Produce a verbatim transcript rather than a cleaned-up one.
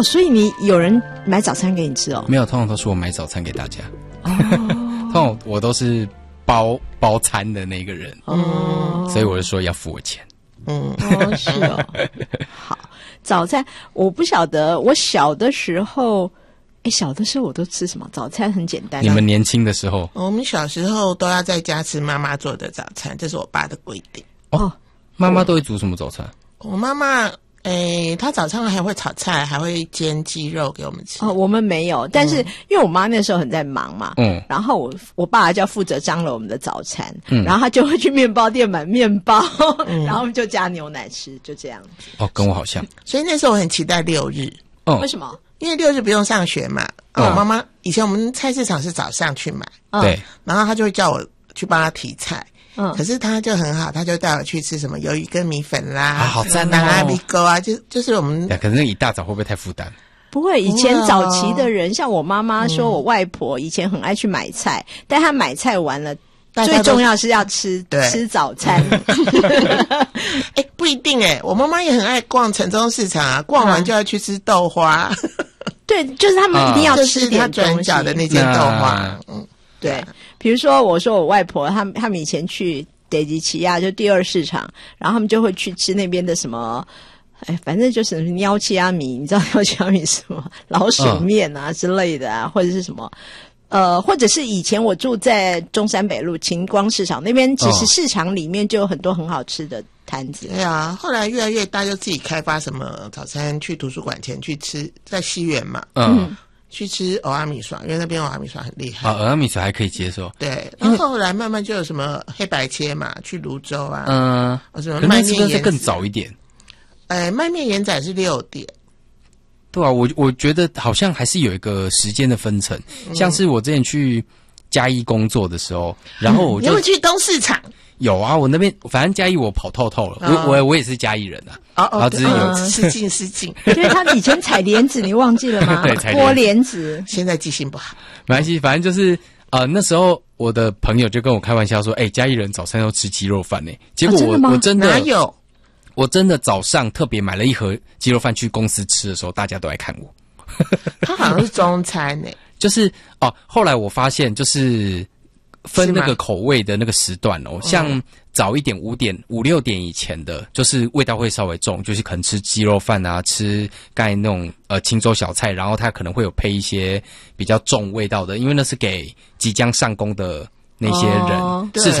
哦，所以你有人买早餐给你吃哦？ 没有，通常都是我买早餐给大家。哦，通常我都是包包餐的那个人。哦，所以我就说要付我钱。 嗯，哦，是哦。好，早餐我不晓得，我小的时候。哎，小的时候我都吃什么？早餐很简单。 你们年轻的时候？ 我们小时候都要在家吃妈妈做的早餐，这是我爸的规定。 哦，妈妈都会煮什么早餐？ 我妈妈，诶，她早上还会炒菜，还会煎鸡肉给我们吃。 哦，我们没有，但是、嗯、因为我妈那时候很在忙嘛，嗯，然后我我爸就要负责张罗我们的早餐，嗯，然后他就会去面包店买面包，嗯、然后我们就加牛奶吃，就这样子。 哦，跟我好像。 所以那时候我很期待六日。 哦，为什么？ 因为六日不用上学嘛，嗯、我妈妈以前我们菜市场是早上去买， 对、嗯， 然后她就会叫我去帮她提菜，嗯，可是她就很好，她就带我去吃什么鱿鱼跟米粉啦， 啊，好赞哦， 拉米糕啊，就就是我们， 可是一大早会不会太负担？ 不会，以前早期的人，像我妈妈说，我外婆以前很爱去买菜，嗯、但她买菜完了。最重要是要吃吃早餐。 哎，不一定哎，我妈妈也很爱逛城中市场啊，逛完就要去吃豆花。 对，就是他们一定要吃点东西。他转角的那间豆花， 嗯，对。比如说，我说我外婆，他们他们以前去德吉奇亚，就第二市场，然后他们就会去吃那边的什么。哎，反正就是什么鸟七阿米，你知道鸟七阿米是什么？老鼠面啊、嗯、之类的啊，或者是什么。呃，或者是以前我住在中山北路晴光市场那边，其实市场里面就有很多很好吃的摊子。 对啊，后来越来越大，就自己开发什么早餐，去图书馆前去吃，在西园嘛，嗯，去吃蚵仔米爽，因为那边蚵仔米爽很厉害。 啊，蚵仔米爽还可以接受。 对，然后后来慢慢就有什么黑白切嘛，去泸州啊， 嗯， 什么卖面是更早一点。 哎，卖面延展是六点。 对啊，我我觉得好像还是有一个时间的分层，嗯、像是我之前去嘉义工作的时候，然后我就、 嗯、你有去东市场？ 有啊，我那边反正嘉义我跑透透了，哦、我我我也是嘉义人啊， 哦哦， 然后只是有失敬失敬， 因为他以前采莲子，你忘记了吗？ 对，采剥莲子， 现在记性不好， 没关系，反正就是呃那时候我的朋友就跟我开玩笑说，哎、欸，嘉义人早餐都吃鸡肉饭呢、欸，结果我、 啊、真我真的哪有？ 我真的早上特别买了一盒鸡肉饭去公司吃的时候，大家都来看我。 他好像是中餐诶、欸， 就是哦，后来我发现就是分那个口味的那个时段哦，像早一点五点五六点以前的，就是味道会稍微重，就是可能吃鸡肉饭啊，吃刚才那种呃清粥小菜，然后它可能会有配一些比较重味道的，因为那是给即将上工的那些人， 哦、 市场